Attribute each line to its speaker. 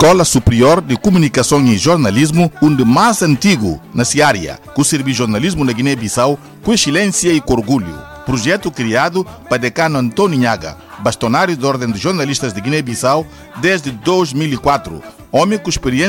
Speaker 1: Escola Superior de Comunicação e Jornalismo, onde mais antigo na área, que serve jornalismo na Guiné-Bissau com excelência e com orgulho. Projeto criado para decano Antônio Nhaga, bastonário da Ordem de Jornalistas de Guiné-Bissau desde 2004, homem com experiência